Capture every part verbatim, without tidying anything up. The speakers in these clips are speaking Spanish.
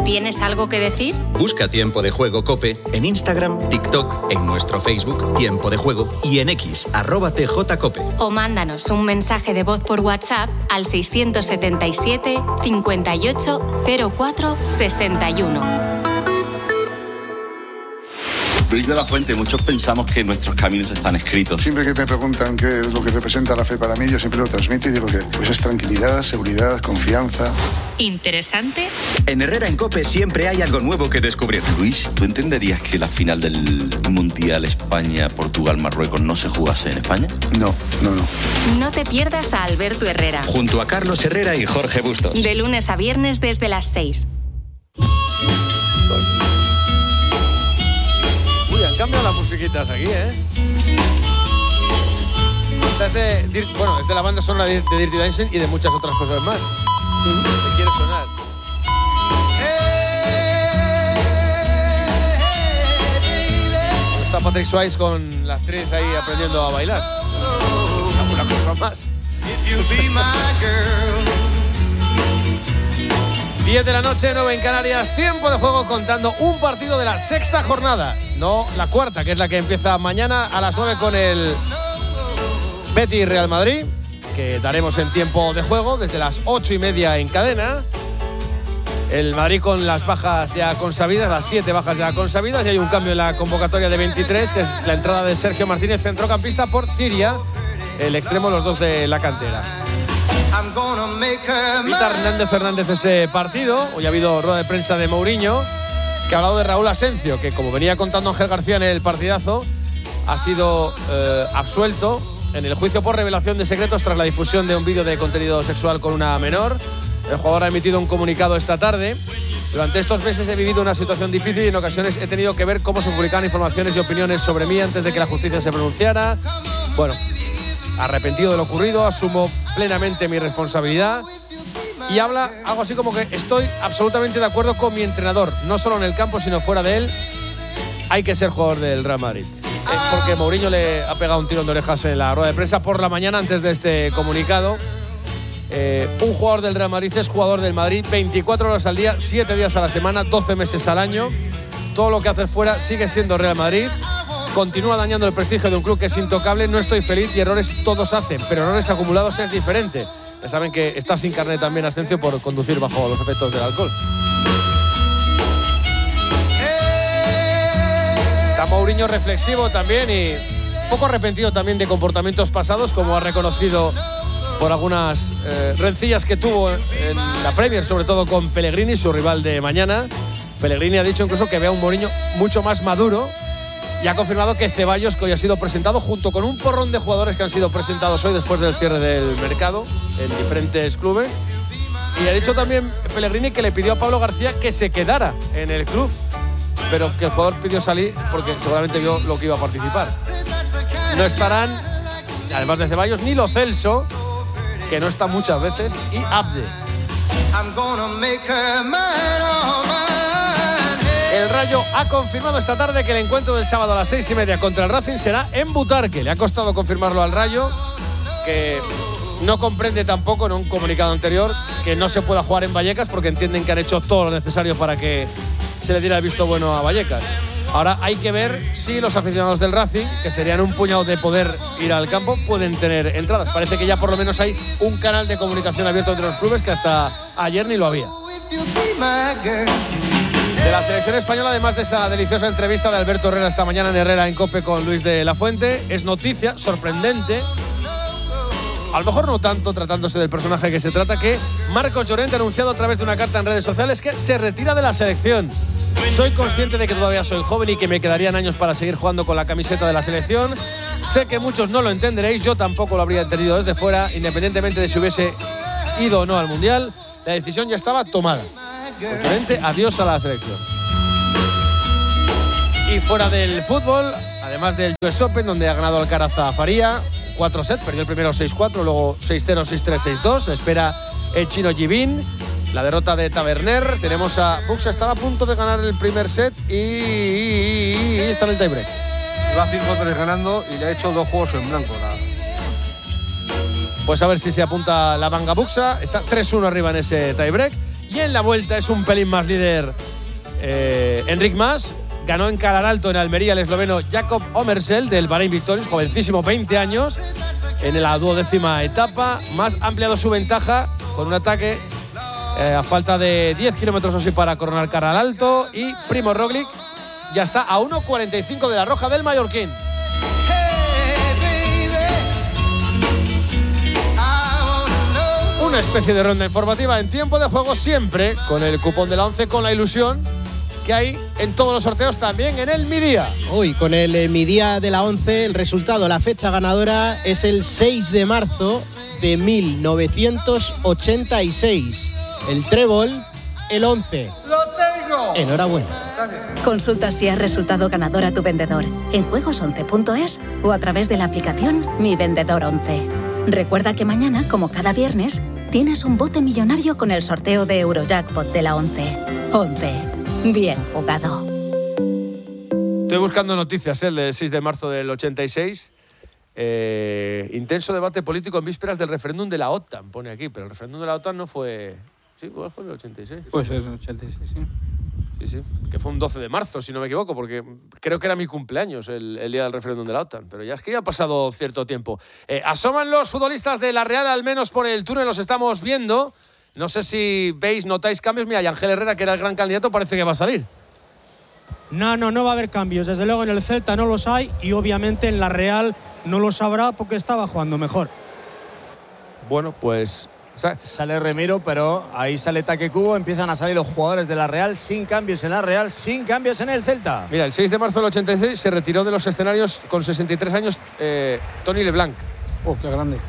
¿Tienes algo que decir? Busca Tiempo de Juego COPE en Instagram, TikTok, en nuestro Facebook Tiempo de Juego y en X, arroba tjcope. O mándanos un mensaje de voz por WhatsApp al seiscientos setenta y siete, cincuenta y ocho, cero cuatro, sesenta y uno. Luis de la Fuente, muchos pensamos que nuestros caminos están escritos. Siempre que me preguntan qué es lo que representa la fe para mí, yo siempre lo transmito y digo que pues es tranquilidad, seguridad, confianza. ¿Interesante? En Herrera en COPE siempre hay algo nuevo que descubrir. Luis, ¿tú entenderías que la final del Mundial España-Portugal-Marruecos no se jugase en España? No, no, no. No te pierdas a Alberto Herrera. Junto a Carlos Herrera y Jorge Bustos. De lunes a viernes desde las seis. Cambian las musiquitas aquí, ¿eh? Esta es de, bueno, es de la banda sonora de Dirty Dancing y de muchas otras cosas más. ¿Te quiere sonar? Está Patrick Swayze con la actriz ahí aprendiendo a bailar. Una cosa más. diez de la noche, nueve en Canarias, tiempo de juego contando un partido de la sexta jornada, no la cuarta, que es la que empieza mañana a las nueve con el Betis Real Madrid, que daremos en tiempo de juego desde las ocho y media en cadena. El Madrid con las bajas ya consabidas, las siete bajas ya consabidas, y hay un cambio en la convocatoria de veintitrés, que es la entrada de Sergio Martínez, centrocampista, por Ciria, el extremo, los dos de la cantera. Pita Hernández Fernández ese partido. Hoy ha habido rueda de prensa de Mourinho, que ha hablado de Raúl Asencio, que como venía contando Ángel García en el partidazo, ha sido eh, absuelto en el juicio por revelación de secretos tras la difusión de un vídeo de contenido sexual con una menor. El jugador ha emitido un comunicado esta tarde. Durante estos meses he vivido una situación difícil y en ocasiones he tenido que ver cómo se publicaban informaciones y opiniones sobre mí antes de que la justicia se pronunciara. Bueno, arrepentido de lo ocurrido, asumo plenamente mi responsabilidad. Y habla algo así como que estoy absolutamente de acuerdo con mi entrenador, no solo en el campo sino fuera de él. Hay que ser jugador del Real Madrid. Es porque Mourinho le ha pegado un tirón de orejas en la rueda de prensa por la mañana antes de este comunicado. Eh, un jugador del Real Madrid es jugador del Madrid veinticuatro horas al día, siete días a la semana, doce meses al año. Todo lo que hace fuera sigue siendo Real Madrid. Continúa dañando el prestigio de un club que es intocable. No estoy feliz y errores todos hacen, pero errores acumulados es diferente. Ya saben que está sin carnet también Asencio por conducir bajo los efectos del alcohol. Está Mourinho reflexivo también y un poco arrepentido también de comportamientos pasados, como ha reconocido por algunas eh, rencillas que tuvo en la Premier, sobre todo con Pellegrini, su rival de mañana. Pellegrini ha dicho incluso que ve a un Mourinho mucho más maduro y ha confirmado que Ceballos, que hoy ha sido presentado junto con un porrón de jugadores que han sido presentados hoy después del cierre del mercado en diferentes clubes. Y ha dicho también Pellegrini que le pidió a Pablo García que se quedara en el club, pero que el jugador pidió salir porque seguramente vio lo que iba a participar. No estarán, además de Ceballos, ni Lo Celso, que no está muchas veces, y Abde. El Rayo ha confirmado esta tarde que el encuentro del sábado a las seis y media contra el Racing será en Butarque. Le ha costado confirmarlo al Rayo, que no comprende tampoco en un comunicado anterior que no se pueda jugar en Vallecas, porque entienden que han hecho todo lo necesario para que se le diera el visto bueno a Vallecas. Ahora hay que ver si los aficionados del Racing, que serían un puñado de poder ir al campo, pueden tener entradas. Parece que ya por lo menos hay un canal de comunicación abierto entre los clubes que hasta ayer ni lo había. De la selección española, además de esa deliciosa entrevista de Alberto Herrera esta mañana en Herrera en COPE con Luis de la Fuente, es noticia, sorprendente, a lo mejor no tanto tratándose del personaje que se trata, que Marcos Llorente ha anunciado a través de una carta en redes sociales que se retira de la selección. Soy consciente de que todavía soy joven y que me quedarían años para seguir jugando con la camiseta de la selección. Sé que muchos no lo entenderéis, yo tampoco lo habría entendido desde fuera, independientemente de si hubiese ido o no al Mundial. La decisión ya estaba tomada. Obviamente, adiós a la selección. Y fuera del fútbol, además del U S Open, donde ha ganado Alcaraz a Faria, cuatro sets, perdió el primero seis cuatro, luego seis cero, seis tres, seis dos. Espera el chino Yibin. La derrota de Taverner. Tenemos a Buxa, estaba a punto de ganar el primer set y, y, y está en el tiebreak. Va cinco tres ganando y le ha hecho dos juegos en blanco. La... Pues a ver si se apunta la manga Buxa. Está tres uno arriba en ese tiebreak. Y en la vuelta es un pelín más líder eh, Enric Mas. Ganó en Calaralto, en Almería, el esloveno Jakob Omersel del Bahrein Victorious, jovencísimo, veinte años, en la duodécima etapa. Mas ha ampliado su ventaja con un ataque eh, a falta de diez kilómetros o así para coronar Calaralto. Y Primo Roglic ya está a uno cuarenta y cinco de la roja del mallorquín. Una especie de ronda informativa en tiempo de juego, siempre con el cupón de la once, con la ilusión que hay en todos los sorteos, también en el Mi Día. Hoy, con el eh, Mi Día de la once, el resultado, la fecha ganadora es el seis de marzo de mil novecientos ochenta y seis. El trébol, el once. ¡Lo tengo! Enhorabuena. Consulta si has resultado ganador a tu vendedor en juegos once punto es o a través de la aplicación Mi Vendedor once. Recuerda que mañana, como cada viernes, tienes un bote millonario con el sorteo de Eurojackpot de la once. once. Bien jugado. Estoy buscando noticias, ¿eh? El seis de marzo del ochenta y seis. Eh, intenso debate político en vísperas del referéndum de la OTAN, pone aquí, pero el referéndum de la OTAN no fue... Sí, fue en el ochenta y seis. Pues es el ochenta y seis, sí. Sí, sí, que fue un doce de marzo, si no me equivoco, porque creo que era mi cumpleaños el, el día del referéndum de la OTAN, pero ya es que ya ha pasado cierto tiempo. Eh, asoman los futbolistas de la Real, al menos por el túnel los estamos viendo. No sé si veis, notáis cambios. Mira, y Ángel Herrera, que era el gran candidato, parece que va a salir. No, no, no va a haber cambios. Desde luego en el Celta no los hay y obviamente en la Real no los habrá porque estaba jugando mejor. Bueno, pues... Sale Remiro, pero ahí sale Taque Cubo, empiezan a salir los jugadores de la Real, sin cambios en la Real, sin cambios en el Celta. Mira, el seis de marzo del ochenta y seis se retiró de los escenarios con sesenta y tres años eh, Tony Leblanc. Oh, qué grande.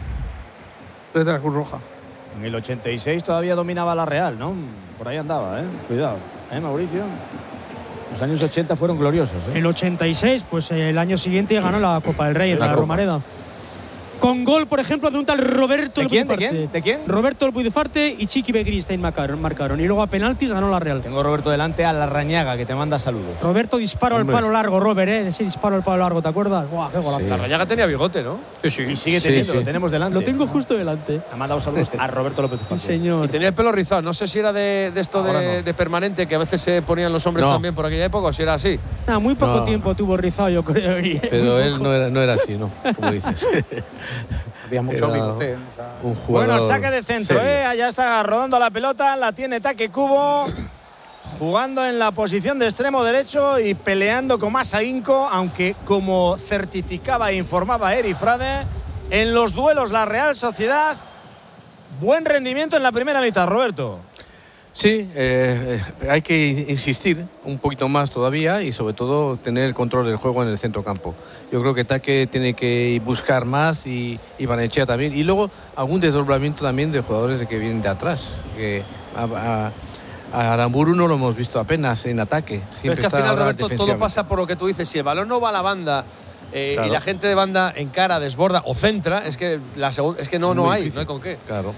Desde la Cruz Roja. En el ochenta y seis todavía dominaba la Real, ¿no? Por ahí andaba, ¿eh? Cuidado, ¿eh, Mauricio? Los años ochenta fueron gloriosos, ¿eh? El ochenta y seis, pues el año siguiente ganó la Copa del Rey en la, la Romareda. Con gol, por ejemplo, de un tal Roberto ¿De quién, el ¿De quién? ¿De quién? Roberto el Buidufarte y Chiqui Begristain marcaron. Y luego a penaltis ganó la Real. Tengo Roberto delante a Larrañaga, que te manda saludos. Roberto disparo al palo largo, Robert, ¿eh? De ese disparo al palo largo, ¿te acuerdas? ¡Guau, qué golazo! Sí. Larrañaga tenía bigote, ¿no? Sí, sí. Y sigue teniendo, sí, sí. Lo tenemos delante. Lo tengo justo delante. Ha mandado saludos a Roberto López Ufarte. Sí, señor. Y tenía el pelo rizado. No sé si era de, de esto de, no. de permanente, que a veces se ponían los hombres no. también por aquella época, o si era así. Nah, muy poco no. tiempo tuvo rizado, yo creo. Pero él no era, no era así, ¿no? Como dices. Había mucho bigote. Un jugador bueno, saque de centro, serio. ¿eh? Allá está rodando la pelota, la tiene Taque Cubo, jugando en la posición de extremo derecho y peleando con más ahínco, aunque como certificaba e informaba Eri Frade, en los duelos la Real Sociedad, buen rendimiento en la primera mitad, Roberto. Sí, eh, hay que insistir un poquito más todavía y sobre todo tener el control del juego en el centro campo. Yo creo que Taque tiene que buscar más y, y Barnechea también. Y luego algún desdoblamiento también de jugadores que vienen de atrás. Que a, a, a Aramburu no lo hemos visto apenas en ataque. Pero es que al final, Roberto, todo pasa por lo que tú dices. Si el balón no va a la banda eh, claro. y la gente de banda encara, desborda o centra, es que, la segunda, es que no, no hay, difícil. no hay con qué. Claro.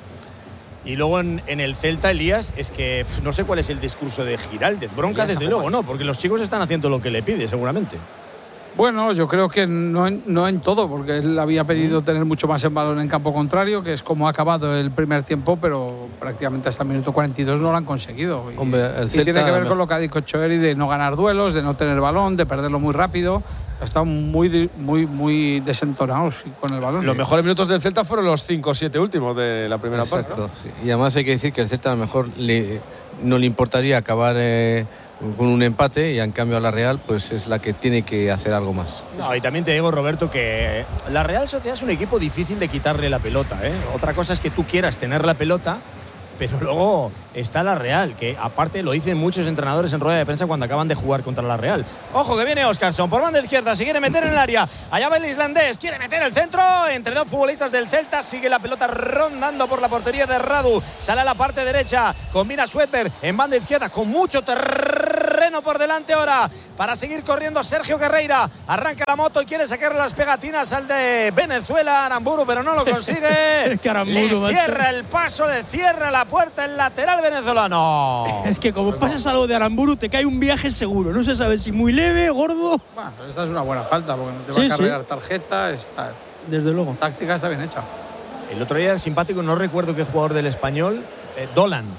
Y luego en, en el Celta, Elías, es que pff, no sé cuál es el discurso de Giraldez. Bronca, desde luego, no, porque los chicos están haciendo lo que le pide, seguramente. Bueno, yo creo que no en, no en todo, porque él había pedido tener mucho más el balón en campo contrario, que es como ha acabado el primer tiempo, pero prácticamente hasta el minuto cuarenta y dos no lo han conseguido. Y, Hombre, el Celta y tiene que ver con lo que ha dicho Choeri de no ganar duelos, de no tener balón, de perderlo muy rápido. Ha estado muy, muy, muy desentonados con el balón. Los mejores minutos del Celta fueron los cinco o siete últimos de la primera Exacto, parte, ¿no? Sí. Y además hay que decir que el Celta a lo mejor le, no le importaría acabar eh, con un empate y en cambio a la Real pues es la que tiene que hacer algo más. No, y también te digo, Roberto, que la Real Sociedad es un equipo difícil de quitarle la pelota, ¿eh? Otra cosa es que tú quieras tener la pelota, pero luego está la Real, que aparte lo dicen muchos entrenadores en rueda de prensa cuando acaban de jugar contra la Real. Ojo que viene Óscarsson por banda izquierda, se quiere meter en el área. Allá va el islandés, quiere meter el centro entre dos futbolistas del Celta. Sigue la pelota rondando por la portería de Radu. Sale a la parte derecha, combina Schwedberg en banda izquierda con mucho terreno por delante ahora para seguir corriendo Sergio Guerreira. Arranca la moto y quiere sacar las pegatinas al de Venezuela, Aramburu, pero no lo consigue. Es que Aramburu, le cierra el paso, le cierra la puerta el lateral venezolano. Es que como pasas algo de Aramburu te cae un viaje seguro. No se sabe si muy leve, gordo. Bueno, pero esta es una buena falta porque no te sí, va a cargar sí. tarjeta. Está, Desde luego. La táctica está bien hecha. El otro día era simpático, no recuerdo qué jugador del Español, eh, Dolan.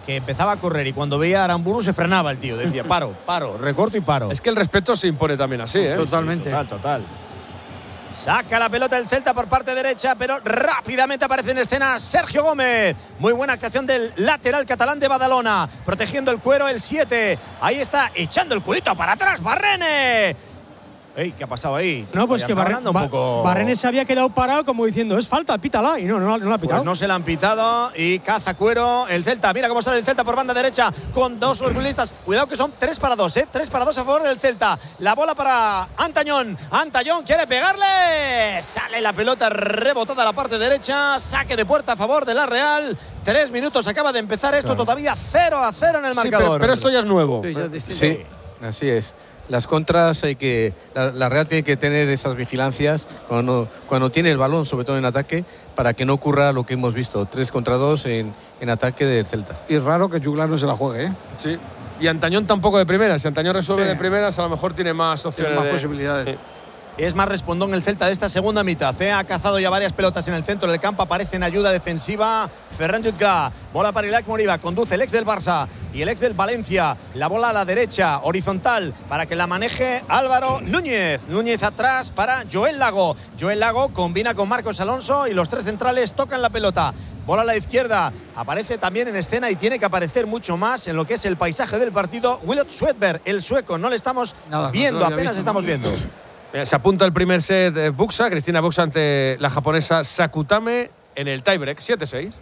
que empezaba a correr y cuando veía a Aramburu se frenaba el tío. Decía, paro, paro, recorto y paro. Es que el respeto se impone también así, ¿eh? Totalmente. Sí, total, total. Saca la pelota el Celta por parte derecha, pero rápidamente aparece en escena Sergio Gómez. Muy buena actuación del lateral catalán de Badalona. Protegiendo el cuero el siete. Ahí está, echando el culito para atrás, Barrene. Ey, ¿qué ha pasado ahí? No, pues que Barrene, un poco... Barrene se había quedado parado como diciendo, es falta, pítala. Y no, no, no la ha pitado. Pues no se la han pitado y caza cuero el Celta. Mira cómo sale el Celta por banda derecha con dos futbolistas. Cuidado que son tres para dos, ¿eh? tres para dos a favor del Celta. La bola para Antañón. Antañón quiere pegarle. Sale la pelota rebotada a la parte derecha. Saque de puerta a favor de la Real. Tres minutos acaba de empezar esto. Claro. Todavía cero a cero en el sí, marcador. Pero, pero esto ya es nuevo. Sí, ya sí, así es. Las contras hay que la, la Real tiene que tener esas vigilancias cuando, cuando tiene el balón, sobre todo en ataque, para que no ocurra lo que hemos visto, tres contra dos en, en ataque del Celta. Y raro que Juglar no se la juegue, ¿eh? Sí. Y Antañón tampoco de primeras. Si Antañón resuelve sí. de primeras, a lo mejor tiene más opciones, tiene más de... posibilidades. Sí. Es más respondón el Celta de esta segunda mitad. ¿eh? Ha cazado ya varias pelotas en el centro del campo. Aparece en ayuda defensiva Ferran Jutgla. Bola para Ilac Moriba. Conduce el ex del Barça y el ex del Valencia. La bola a la derecha, horizontal, para que la maneje Álvaro Núñez. Núñez atrás para Joel Lago. Joel Lago combina con Marcos Alonso y los tres centrales tocan la pelota. Bola a la izquierda. Aparece también en escena y tiene que aparecer mucho más en lo que es el paisaje del partido. Wilot Swedberg, el sueco. No le estamos Nada, viendo, no apenas visto, estamos ¿no? viendo. Se apunta el primer set de Buxa, Cristina Buxa ante la japonesa Sakutame en el tiebreak, siete seis.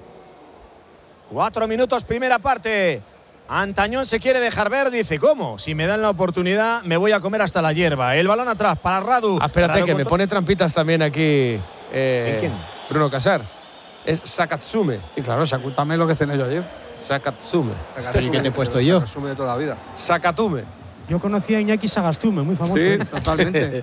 Cuatro minutos, primera parte. Antañón se quiere dejar ver, dice, ¿cómo? Si me dan la oportunidad, me voy a comer hasta la hierba. El balón atrás para Radu. Ah, espérate, Radu que me pone trampitas también aquí. Eh, ¿En quién? Bruno Casar. Es Sakatsume. Y claro, Sakutame lo que cené yo ayer. Sakatsume. ¿Y qué te he puesto yo? Sakatsume de toda la vida. Sakatume. Yo conocía a Iñaki Sagastume, muy famoso. Sí, totalmente.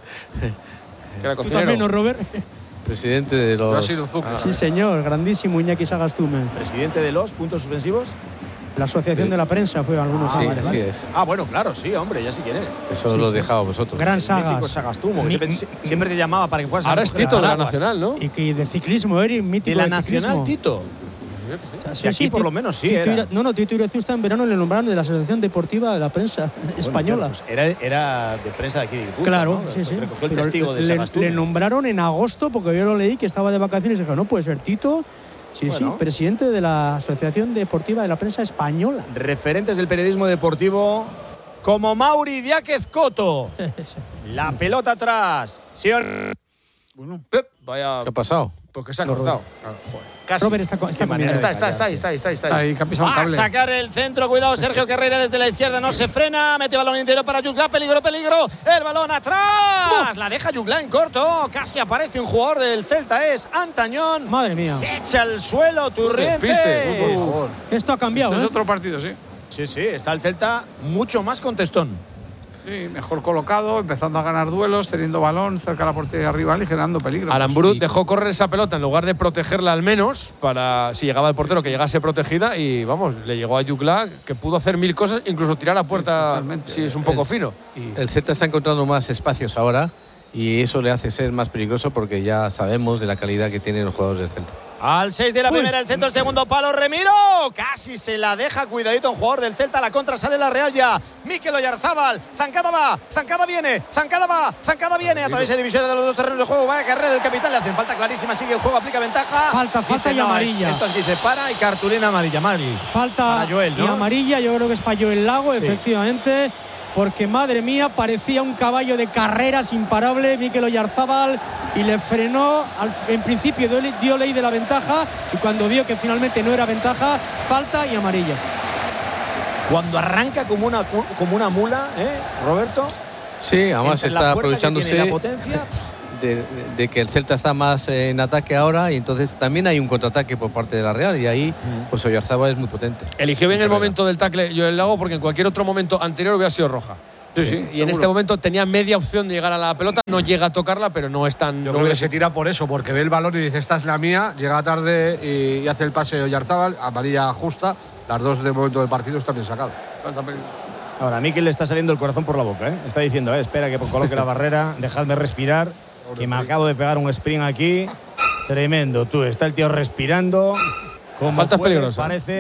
Que era ¿Tú también, ¿no, Robert? Presidente de los... No ha sido Zucca. Ah, sí, señor, grandísimo Iñaki Sagastume. Presidente de los puntos suspensivos. La Asociación sí. de la Prensa fue algunos ah, sí, años. sí es. Ah, bueno, claro, sí, hombre, ya sí quién eres. Eso sí, lo sí. dejaba vosotros. Gran Sagas. Sagastumo, Mi, siempre, siempre te llamaba para que fueras ahora es Tito de la Nacional, ¿no? Y que de ciclismo, Eri, mítico de la de Nacional, Tito. O sea, sí, y aquí sí, por lo menos sí Tito era. Ira, no, no, Tito Irazusta en verano le nombraron de la Asociación Deportiva de la Prensa bueno, Española. Pues era, era de prensa de aquí de Guipúzcoa, claro, ¿no? sí, sí. Recogió el Pero testigo de le, Sagastume. le nombraron en agosto, porque yo lo leí, que estaba de vacaciones y dije, no, puede ser Tito. Sí, bueno. sí, presidente de la Asociación Deportiva de la Prensa Española. Referentes del periodismo deportivo como Mauri Diáquez Coto. La pelota atrás. Sí, bueno, Pep, vaya. ¿Qué ha pasado? Porque se ha cortado. Ah, joder. Casi. Robert está, está, está, está, está, está, ahí, está, ahí, está, ahí, está, ahí. Va a sacar el centro, cuidado Sergio Carrera desde la izquierda, no se frena, mete balón interior para Jutgla, peligro, peligro, el balón atrás, la deja Jutgla en corto, casi aparece un jugador del Celta, es Antañón. Madre mía. Se echa al suelo Turrientes. Por favor. Esto ha cambiado, Esto ¿eh? es otro partido, sí. Sí, sí, está el Celta mucho más contestón. Sí, mejor colocado, empezando a ganar duelos, teniendo balón cerca de la portería rival y generando peligro. Aramburu dejó correr esa pelota en lugar de protegerla al menos, para si llegaba el portero que llegase protegida y vamos, le llegó a Jutgla que pudo hacer mil cosas, incluso tirar a puerta sí, si es un poco el, fino. El Celta está encontrando más espacios ahora y eso le hace ser más peligroso porque ya sabemos de la calidad que tienen los jugadores del Celta. Al seis de la primera, el centro, el segundo palo, Remiro. Casi se la deja, cuidadito un jugador del Celta. La contra sale la Real ya. Mikel Oyarzábal. Zancada va, Zancada viene, Zancada va, Zancada viene. A través de divisiones de los dos terrenos de juego. Va a carrera del capitán. Le hacen falta clarísima. Sigue el juego, aplica ventaja. Falta, falta Dice, y no, amarilla. Esto aquí se para y cartulina amarilla. Mari. Falta para Joel, ¿no? y amarilla. Yo creo que es para Joel Lago, sí. efectivamente. Porque, madre mía, parecía un caballo de carreras imparable, Mikel Oyarzábal, y le frenó, al, en principio dio ley de la ventaja, y cuando vio que finalmente no era ventaja, falta y amarilla. Cuando arranca como una, como una mula, ¿eh, Roberto? Sí, además está aprovechándose la potencia. De, de, de que el Celta está más en ataque ahora y entonces también hay un contraataque por parte de la Real y ahí mm. pues Oyarzábal es muy potente. Eligió bien el momento del tackle Joel Lago porque en cualquier otro momento anterior hubiera sido roja. Sí, sí, y seguro. En este momento tenía media opción de llegar a la pelota, no llega a tocarla, pero no es tan... Yo no creo que se tira por eso, porque ve el balón y dice, esta es la mía, llega tarde y, y hace el pase de Oyarzábal, amarilla justa, las dos de momento del partido están bien sacadas. Ahora, a Mikel le está saliendo el corazón por la boca, ¿eh? Está diciendo, eh, espera que coloque la barrera, dejadme respirar, que me acabo de pegar un sprint aquí, tremendo, tú, está el tío respirando, como falta puede, peligrosa. Parece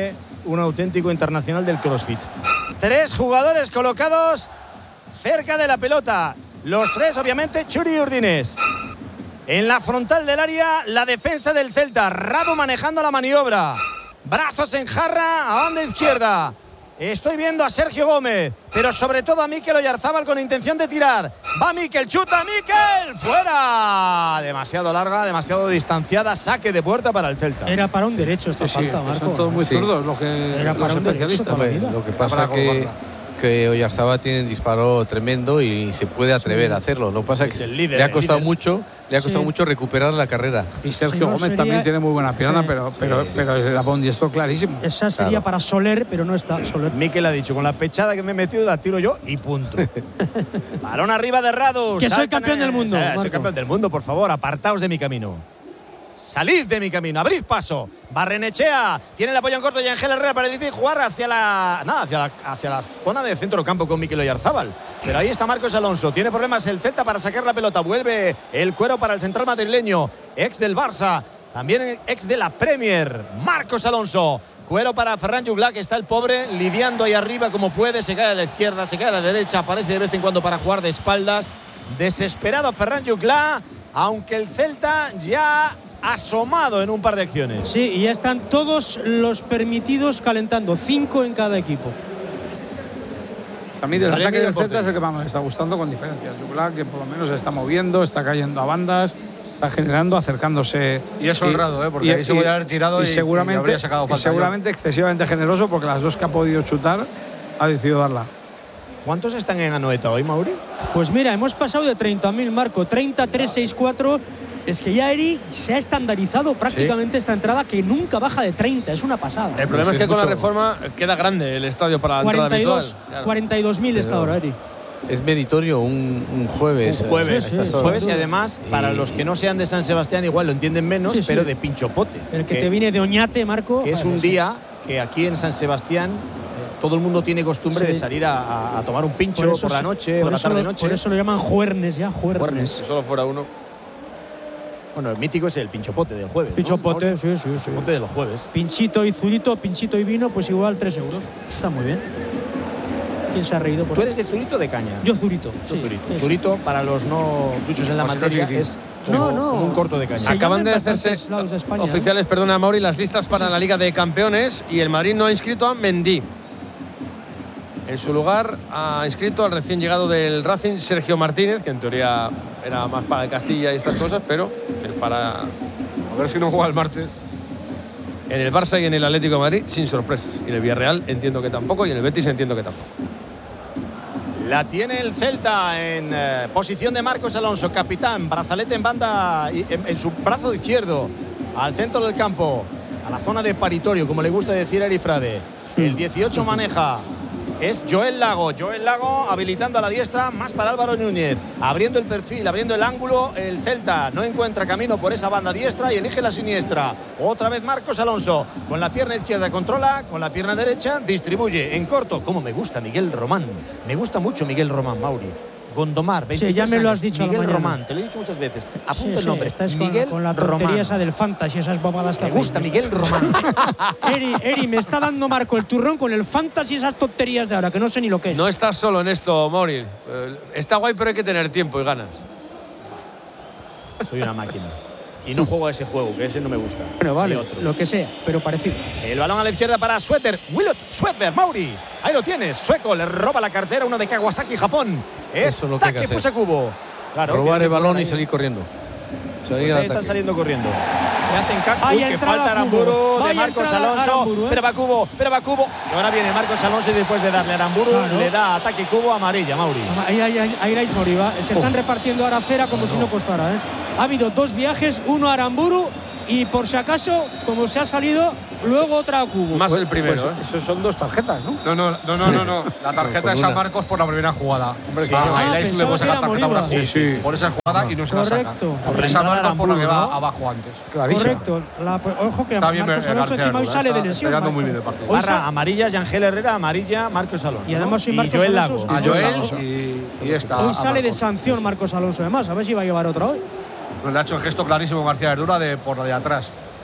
un auténtico internacional del CrossFit. Tres jugadores colocados cerca de la pelota. Los tres, obviamente, Churi y Urdines. En la frontal del área, la defensa del Celta. Radu manejando la maniobra. Brazos en jarra a banda izquierda. Estoy viendo a Sergio Gómez, pero sobre todo a Mikel Oyarzábal con intención de tirar. Va Mikel, chuta Mikel, fuera. Demasiado larga, demasiado distanciada, saque de puerta para el Celta. Era para un derecho esta sí, falta, sí, Marco. Son todos muy Sí. zurdos los que Era para los un derecho especialistas. toda la vida. Lo que pasa que que Oyarzábal tiene un disparo tremendo y se puede atrever Sí. a hacerlo. Lo que pasa es Es que el líder, le ha el costado líder. mucho, le ha costado Sí. mucho recuperar la carrera. Y Sergio Si no, Gómez sería- también tiene muy buena pierna, Sí. pero, pero, Sí, sí. pero era un diestro clarísimo. Esa sería Claro. para Soler, pero no está Soler. Mikel ha dicho, con la pechada que me he metido la tiro yo y punto. Balón arriba de Radu. Que soy Saltan campeón en- del mundo, Sí, soy Marco. campeón del mundo, por favor, apartaos de mi camino. Salid de mi camino, abrid paso. Barrenechea, tiene el apoyo en corto y Ángel Herrera para decir jugar hacia la, nada, hacia la hacia la zona de centro campo con Mikel Oyarzábal. Pero ahí está Marcos Alonso, tiene problemas el Celta para sacar la pelota. Vuelve el cuero para el central madrileño, ex del Barça, también ex de la Premier, Marcos Alonso. Cuero para Ferran Juglar, que está el pobre lidiando ahí arriba como puede, se cae a la izquierda, se cae a la derecha, aparece de vez en cuando para jugar de espaldas. Desesperado Ferran Juglar, aunque el Celta ya asomado en un par de acciones. Sí, y ya están todos los permitidos calentando, cinco en cada equipo. A mí del Premio ataque del del Celta es el portero. que más me está gustando con diferencia. Juglar, que por lo menos se está moviendo, está cayendo a bandas, está generando, acercándose. Y es honrado, ¿eh? Porque ahí se podía haber tirado y- y seguramente, habría sacado y falta seguramente excesivamente generoso, porque las dos que ha podido chutar ha decidido darla. ¿Cuántos están en Anoeta hoy, Mauri? Pues mira, hemos pasado de treinta mil, Marco, treinta, tres, seis, cuatro. Es que ya Eri se ha estandarizado prácticamente esta entrada que nunca baja de treinta, es una pasada. El problema Pues es que es con la mucho. reforma queda grande el estadio para la entrada cuarenta y dos, habitual. Claro. cuarenta y dos mil está Pero- ahora, Eri. Es meritorio un, un jueves. Un jueves, Sí, sí, a estas sí. horas. jueves y además, para Y- los que no sean de San Sebastián, igual lo entienden menos, Sí, sí. pero de pinchopote. El que te viene de Oñate, Marco. Que es vale, un sí. día que aquí en San Sebastián eh, todo el mundo tiene costumbre Sí. de salir a, a- a tomar un pincho por, eso la sí, noche, por por la eso lo- tarde-noche. Por eso lo llaman juernes ya, juernes. Juernes. Si solo fuera uno. Bueno, el mítico es el pinchopote del jueves. ¿no, Pinchopote, Mauri? sí, sí, sí. Pinchopote de los jueves. Pinchito y zurito, pinchito y vino, pues igual tres euros. Está muy bien. ¿Quién se ha reído? Por ¿Tú eres de zurito o de caña? Yo zurito. Tú sí, zurito. sí. Zurito, para los no duchos en la Pues materia, sí, sí. es No, como, no. como un corto de caña. Se Acaban llaman de bastantes hacerse lados de España, ¿eh? oficiales, perdona, Mauri, las listas para la Liga de Campeones y el Madrid no ha inscrito a Mendy. En su lugar ha inscrito al recién llegado del Racing, Sergio Martínez, que en teoría era más para el Castilla y estas cosas, pero es para A ver si no juega el martes. en el Barça y en el Atlético de Madrid sin sorpresas. Y en el Villarreal entiendo que tampoco y en el Betis entiendo que tampoco. La tiene el Celta en eh, posición de Marcos Alonso, capitán, brazalete en banda, y- en, en su brazo izquierdo, al centro del campo, a la zona de paritorio, como le gusta decir a Eri Frade. El dieciocho maneja, es Joel Lago. Joel Lago habilitando a la diestra, más para Álvaro Núñez, abriendo el perfil, abriendo el ángulo. El Celta no encuentra camino por esa banda diestra y elige la siniestra. Otra vez Marcos Alonso, con la pierna izquierda controla, con la pierna derecha distribuye en corto. Como me gusta Miguel Román, me gusta mucho Miguel Román, Mauri. Gondomar, veintitrés Sí, ya me lo años. has dicho a la Miguel mañana. Román, te lo he dicho muchas veces. Apunta Sí, el sí, nombre. estás con, Miguel con la tontería Román. esa del fantasy, esas bobadas que Me hacéis. gusta Miguel Román. Eri, Eri, me está dando Marco el turrón con el fantasy, esas tonterías de ahora, que no sé ni lo que es. No estás solo en esto, Mauri. Eh, Está guay, pero hay que tener tiempo y ganas. Soy una máquina. Y no juego a ese juego, que ese no me gusta. Bueno, vale, Hay otros. lo que sea, pero parecido. El balón a la izquierda para Sweater. Willot Sweater, Mauri. Ahí lo tienes. Sueco le roba la cartera, uno de Kawasaki, Japón. Es Eso es lo que hay que Take hacer. Fusakubo. Claro, Robar tiene el que balón poner y ahí. salir corriendo. Salir Pues al ahí están ataque. saliendo corriendo. Le hacen caso. Vaya Uy, que entrada, falta Cubo. Aramburu de Vaya Marcos entrada, Alonso. Aramburu, ¿eh? Pero va Cubo, pero va Cubo. Y ahora viene Marcos Alonso y después de darle a Aramburu, Claro. le da ataque Cubo amarilla, Mauri. Ahí, ahí, ahí, ahí iráis, Moriba. Se están repartiendo ahora cera como si no costara. ¿eh? Ha habido dos viajes, uno a Aramburu y por si acaso, como se ha salido, luego otra a Cubo. Más el primero, Pues ¿eh? esos son dos tarjetas, ¿no? No, no, no, no, no, no. La tarjeta Por es a una. Marcos por la primera jugada. Hombre, Sí. claro, Ah, ahí le pensaba puede que sacar era tarjeta por, la- Moriba. sí, sí, por esa jugada y no se la saca. Correcto. Pero es a Marcos por la que va abajo antes. Clarísimo. Correcto. La- ojo que Está bien, Marcos eh, Alonso García encima hoy Herrera, sale de está- lesión. está dando muy Marcos. bien el partido. Hoy Barra sa- amarilla, Yangel Herrera, amarilla, Marcos Alonso. Y además hoy ¿no? Marcos Joel Alonso- Lago. A Hoy Joel sa- y, y esta. Hoy a sale de Marcos. sanción Marcos Alonso, además. A ver si va a llevar otra hoy. Le ha hecho el gesto clarísimo García Verdura de por la de atrás.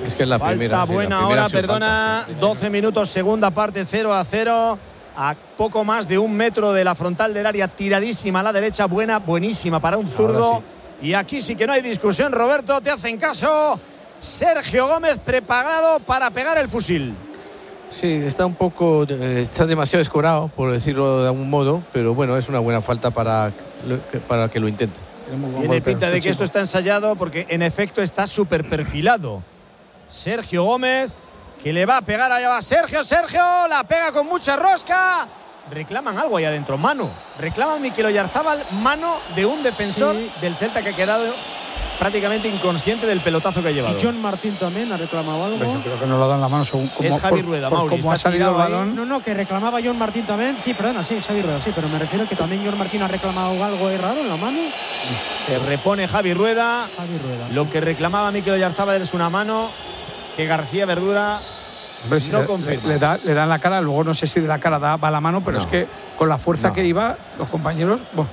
Es que es la falta primera. buena la primera hora, perdona. falta. doce minutos, segunda parte, cero a cero. A poco más de un metro de la frontal del área, tiradísima a la derecha, buena, buenísima para un zurdo. Sí. Y aquí sí que no hay discusión, Roberto, te hacen caso. Sergio Gómez preparado para pegar el fusil. Sí, está un poco, está demasiado escorado, por decirlo de algún modo, pero bueno, es una buena falta para, para que lo intente. Tiene pinta de que esto está ensayado porque en efecto está súper perfilado. Sergio Gómez, que le va a pegar, allá va Sergio, Sergio, la pega con mucha rosca. Reclaman algo ahí adentro, mano. Reclaman Mikel Oyarzábal, mano de un defensor sí. del Celta que ha quedado prácticamente inconsciente del pelotazo que ha llevado. Y John Martín también ha reclamado algo. Yo creo que no lo dan la mano según como, es Javi Rueda, por, por Mauri, cómo ha salido el balón. No, no, que reclamaba John Martín también. Sí, perdona, sí, Javi Rueda, sí, pero me refiero que también John Martín ha reclamado algo errado en la mano. Se repone Javi Rueda. Javi Rueda. Lo que reclamaba Mikel Oyarzábal es una mano que García Verdura Hombre, si no le, confirma. Le, le, da, le dan la cara, luego no sé si de la cara da, va la mano, pero no. es que con la fuerza no. que iba, los compañeros. Bueno.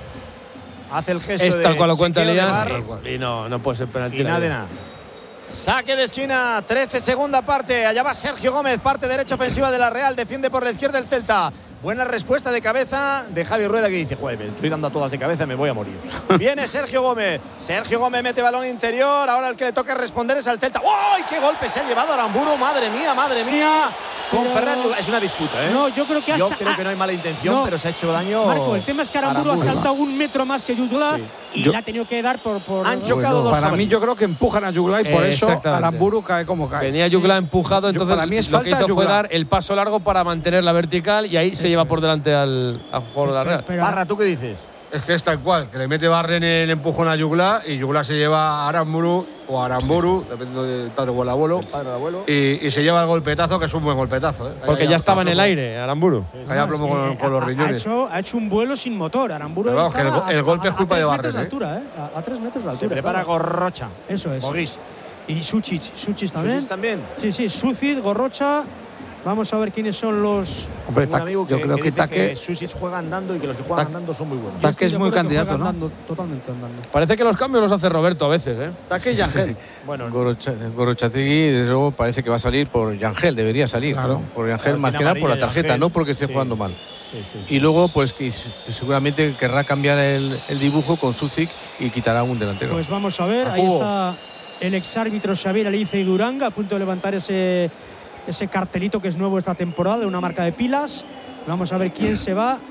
Hace el gesto es de tal cual lo cuenta Elías y no, no puede ser penalti. Y nada de nada. Saque de esquina, trece, segunda parte. Allá va Sergio Gómez, parte derecha ofensiva de la Real. Defiende por la izquierda el Celta. Buena respuesta de cabeza de Javi Rueda, que dice: joder, me estoy dando a todas de cabeza, me voy a morir. Viene Sergio Gómez. Sergio Gómez mete balón interior. Ahora el que le toca responder es al Celta. ¡Uy! ¡Qué golpe se ha llevado Aramburu! ¡Madre mía, madre sí, mía! Con Ferran Juglar. Es una disputa, ¿eh? No, yo creo que, yo ha, creo que no hay mala intención, no, pero se ha hecho daño. Marco, el tema es que Aramburu, Aramburu ha saltado un metro más que Juglar sí. y yo, le ha tenido que dar por. por han chocado bueno, dos Para jabalíes. mí, yo creo que empujan a Juglar y por eh, eso Aramburu cae como cae. Venía Juglar sí. empujado, entonces para mí es lo que hizo Juglar. fue dar el paso largo para mantener la vertical y ahí eso se lleva es. por delante al, al jugador de la Real. Pero, Barra, ¿tú qué dices? Es que es tal cual, que le mete Barren el empujón a Juglar y Juglar se lleva a Aramburu o a Aramburu, sí. dependiendo del padre o el abuelo, el padre o el abuelo. Y, y se lleva el golpetazo, que es un buen golpetazo. ¿eh? Porque ya estaba en el aire, Aramburu. Sí, sí, Allá plomo sí, con, con los riñones. Ha hecho, ha hecho un vuelo sin motor, Aramburu. Vamos, que el, el golpe a, es culpa a de A, Barren. tres metros de altura, ¿eh? A, a tres metros de altura. Se prepara Gorrocha. Eso es. Mogis. Y Suchic. Suchic también. Suchic también. Sí, sí, Sucic, Gorrocha. Vamos a ver quiénes son los. Hombre, un amigo que, yo creo que, que dice que Susic juega andando y que los que juegan andando son muy buenos. Taque es muy candidato, ¿no? Andando, totalmente andando. Parece que los cambios los hace Roberto a veces, ¿eh? Taque y Yangel. Bueno, Gorrochategui, desde luego, parece que va a salir por Yangel, debería salir. Claro. Por Yangel, más que nada por la tarjeta, Yangel. No porque esté sí. jugando mal. Sí, sí, sí. Y luego, pues que seguramente querrá cambiar el, el dibujo con Susic y quitará un delantero. Pues vamos a ver, ahí está el exárbitro Xavier Alice Duranga a punto de levantar ese. ese cartelito que es nuevo esta temporada de una marca de pilas. Vamos a ver quién se va.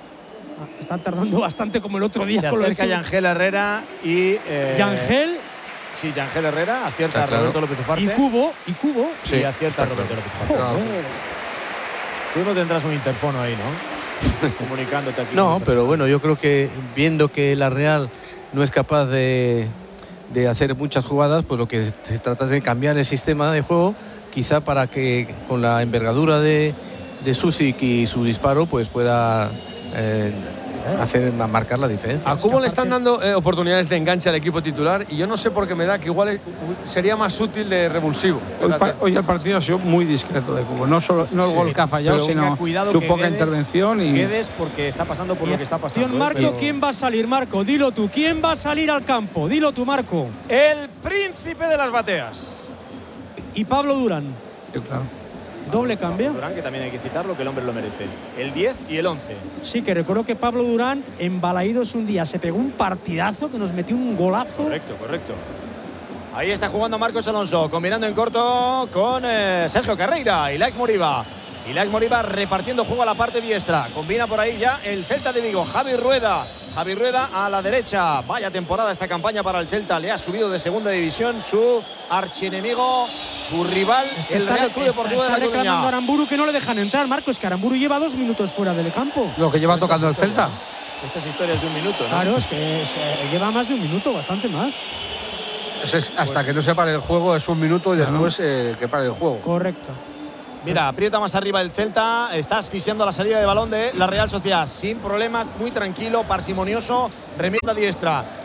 Están tardando bastante como el otro día. Se con acerca Yangel Herrera y… Eh, Yangel. Sí, Yangel Herrera. Acierta ah, claro. Roberto López Ufarte. Y Cubo. Y Cubo. Sí, y acierta Roberto López Ufarte. Claro. Tú no tendrás un interfono ahí, ¿no? Comunicándote aquí. No, pero bueno, yo creo que viendo que la Real no es capaz de, de hacer muchas jugadas, pues lo que se trata es de cambiar el sistema de juego, quizá para que con la envergadura de, de Susic y su disparo pues pueda eh, hacer marcar la diferencia. A Cubo le están dando eh, oportunidades de enganche al equipo titular y yo no sé por qué me da que igual es, sería más útil de revulsivo. Hoy, hoy el partido ha sido muy discreto de Cubo, no solo no el sí, gol que ha fallado, sino su poca Guedes, intervención y Guedes porque está pasando por lo que está pasando. Marco, pero... ¿quién va a salir, Marco? Dilo tú, ¿quién va a salir al campo? Dilo tú, Marco. El príncipe de las bateas. Y Pablo Durán. Sí, claro. Doble cambio. Durán, que también hay que citarlo, que el hombre lo merece. El diez y el once. Sí, que recuerdo que Pablo Durán en Balaídos un día se pegó un partidazo que nos metió un golazo. Correcto, correcto. Ahí está jugando Marcos Alonso, combinando en corto con eh, Sergio Carreira y Lax Moriba. Y Lax Moriba repartiendo juego a la parte diestra. Combina por ahí ya el Celta de Vigo. Javi Rueda. Javi Rueda a la derecha. Vaya temporada esta campaña para el Celta. Le ha subido de segunda división su archienemigo, su rival, es que el está, Real Club Deportivo está, está de La Coruña. reclamando a Aramburu que no le dejan entrar, Marcos, que Aramburu lleva dos minutos fuera del campo. Lo que lleva tocando el Celta. Estas historias de un minuto, ¿no? Claro, es que es, eh, lleva más de un minuto, bastante más. Es, es, hasta bueno. que no se pare el juego es un minuto y después eh, que pare el juego. Correcto. Mira, aprieta más arriba el Celta, está asfixiando la salida de balón de la Real Sociedad sin problemas, muy tranquilo, parsimonioso, remienda diestra.